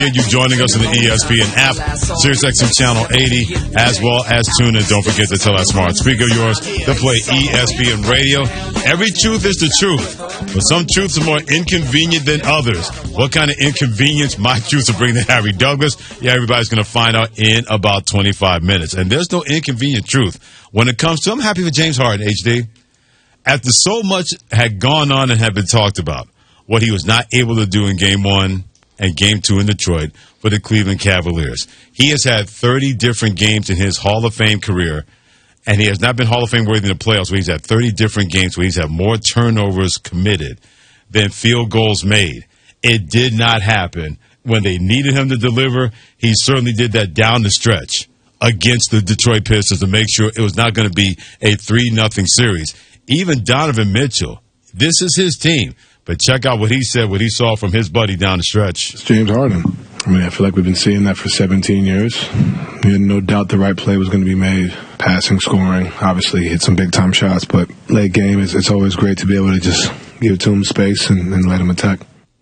You joining us in the ESPN app, SiriusXM Channel 80, as well as tune in. Don't forget to tell that smart speaker of yours to play ESPN Radio. Every truth is the truth, but some truths are more inconvenient than others. What kind of inconvenience might choose to bring to Harry Douglas? Yeah, everybody's going to find out in about 25 minutes. And there's no inconvenient truth when it comes to, I'm happy with James Harden, HD. After so much had gone on and had been talked about, what he was not able to do in Game 1 and Game 2 in Detroit for the Cleveland Cavaliers. He has had 30 different games in his Hall of Fame career, and he has not been Hall of Fame worthy in the playoffs where he's had 30 different games where he's had more turnovers committed than field goals made. It did not happen when they needed him to deliver. He certainly did that down the stretch against the Detroit Pistons to make sure it was not going to be a 3-0 series. Even Donovan Mitchell, this is his team. But check out what he said, what he saw from his buddy down the stretch. It's James Harden. I mean, I feel like we've been seeing that for 17 years. We had no doubt the right play was going to be made. Passing, scoring, obviously hit some big-time shots. But late game, it's always great to be able to just give it to him space and let him attack.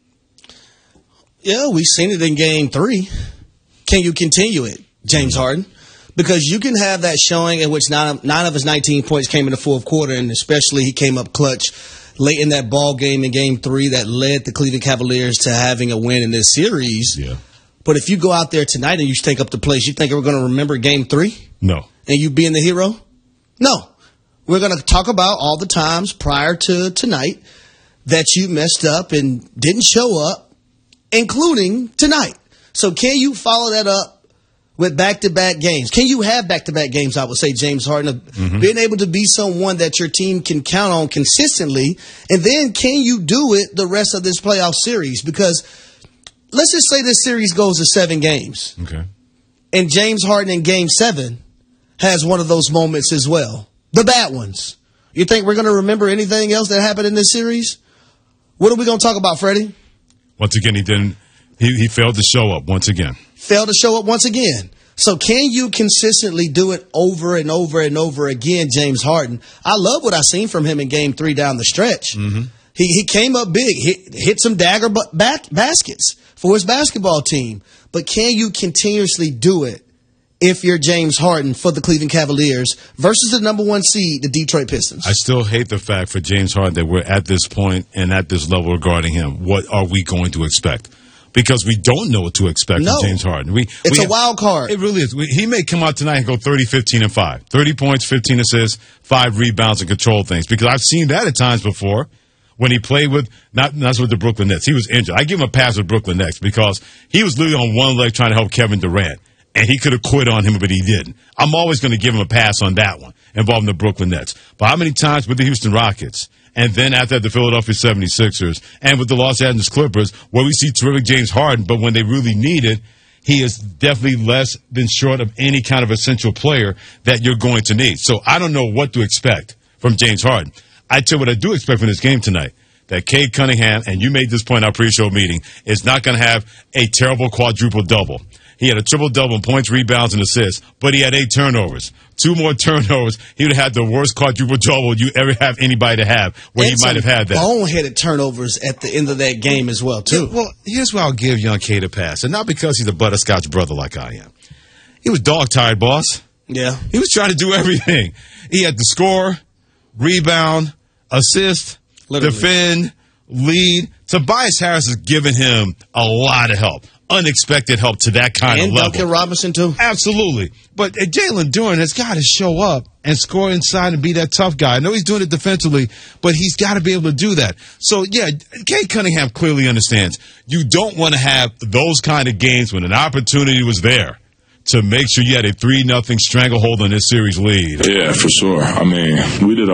Yeah, we've seen it in Game 3. Can you continue it, James Harden? Because you can have that showing in which 9 of his 19 points came in the fourth quarter, and especially he came up clutch late in that ball game in Game 3 that led the Cleveland Cavaliers to having a win in this series. Yeah. But if you go out there tonight and you take up the place, you think we're going to remember Game 3? No. And you being the hero? No. We're going to talk about all the times prior to tonight that you messed up and didn't show up, including tonight. So can you follow that up with back-to-back games? Can you have back-to-back games, I would say, James Harden, being able to be someone that your team can count on consistently? And then can you do it the rest of this playoff series? Because let's just say this series goes to 7 games. Okay. And James Harden in Game 7 has one of those moments as well. The bad ones. You think we're going to remember anything else that happened in this series? What are we going to talk about, Freddie? Once again, he didn't. He failed to show up once again. Failed to show up once again. So can you consistently do it over and over and over again, James Harden? I love what I seen from him in Game 3 down the stretch. Mm-hmm. He came up big, hit some dagger baskets for his basketball team. But can you continuously do it if you're James Harden for the Cleveland Cavaliers versus the number 1 seed, the Detroit Pistons? I still hate the fact for James Harden that we're at this point and at this level regarding him. What are we going to expect? Because we don't know what to expect from James Harden. It's a wild card. It really is. He may come out tonight and go 30, 15, and 5. 30 points, 15 assists, 5 rebounds, and control things. Because I've seen that at times before when he played with, not with the Brooklyn Nets. He was injured. I give him a pass with Brooklyn Nets because he was literally on one leg trying to help Kevin Durant. And he could have quit on him, but he didn't. I'm always going to give him a pass on that one involving the Brooklyn Nets. But how many times with the Houston Rockets and then after that, the Philadelphia 76ers and with the Los Angeles Clippers, where we see terrific James Harden, but when they really need it, he is definitely less than short of any kind of essential player that you're going to need. So I don't know what to expect from James Harden. I tell you what I do expect from this game tonight, that Cade Cunningham, and you made this point in our pre-show meeting, is not going to have a terrible quadruple-double. He had a triple-double in points, rebounds, and assists, but he had 8 turnovers. 2 more turnovers, he would have had the worst quadruple-double you ever have anybody to have, where he might have had that. Boneheaded turnovers at the end of that game as well, too. Yeah, well, here's where I'll give young Cade a pass, and not because he's a butterscotch brother like I am. He was dog-tired, boss. Yeah. He was trying to do everything. He had to score, rebound, assist, defend, lead. Tobias Harris has given him a lot of help. Unexpected help to that kind of level. And Duncan Robinson, too. Absolutely. But Jalen Duren has got to show up and score inside and be that tough guy. I know he's doing it defensively, but he's got to be able to do that. So, yeah, Cade Cunningham clearly understands. You don't want to have those kind of games when an opportunity was there to make sure you had a 3-0 stranglehold on this series lead. Yeah, for sure. I mean, we did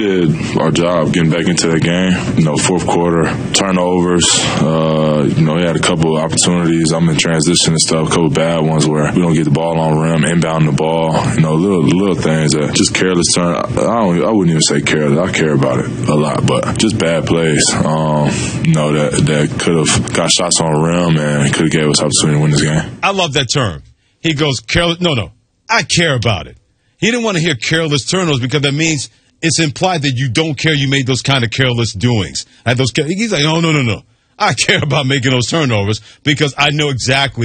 our job getting back into the game. Fourth quarter, turnovers. He had a couple of opportunities. I'm in transition and stuff, a couple of bad ones where we don't get the ball on rim, inbound the ball. Little things that just careless turn. I wouldn't even say careless. I care about it a lot, but just bad plays. That could have got shots on rim and could have gave us opportunity to win this game. I love that term. He goes, careless. No, I care about it. He didn't want to hear careless turnovers because that means it's implied that you don't care you made those kind of careless doings. He's like, no. I care about making those turnovers because I know exactly